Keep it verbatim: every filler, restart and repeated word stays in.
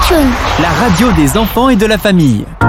Action, la radio des enfants et de la famille.